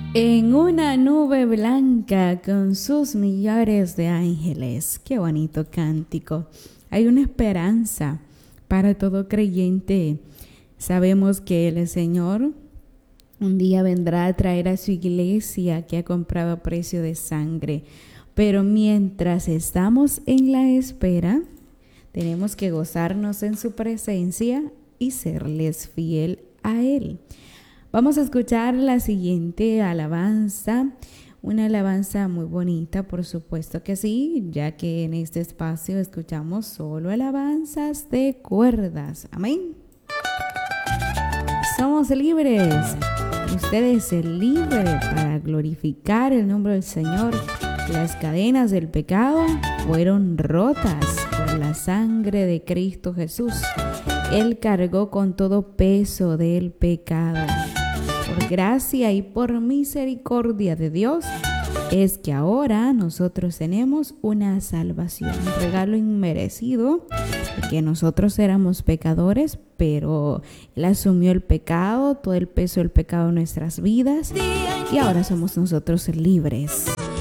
En una nube blanca con sus millares de ángeles. Qué bonito cántico. Hay una esperanza para todo creyente. Sabemos que el Señor un día vendrá a traer a su iglesia que ha comprado a precio de sangre. Pero mientras estamos en la espera, tenemos que gozarnos en su presencia y serles fiel a Él. Vamos a escuchar la siguiente alabanza, una alabanza muy bonita, por supuesto que sí, ya que en este espacio escuchamos solo alabanzas de cuerdas. Amén. Somos libres. Usted es libre para glorificar el nombre del Señor. Las cadenas del pecado fueron rotas por la sangre de Cristo Jesús. Él cargó con todo peso del pecado. Por gracia y por misericordia de Dios es que ahora nosotros tenemos una salvación, un regalo inmerecido, porque nosotros éramos pecadores, pero Él asumió el pecado, todo el peso del pecado en nuestras vidas, y ahora somos nosotros libres.